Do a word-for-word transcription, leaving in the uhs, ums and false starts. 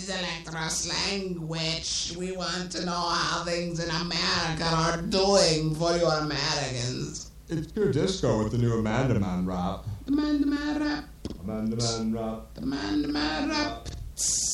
is Electros language. We want to know how things in America are doing for you Americans. It's pure disco with the new Amanda Man rap. Amanda Man rap. Amanda Man rap. Amanda Man rap.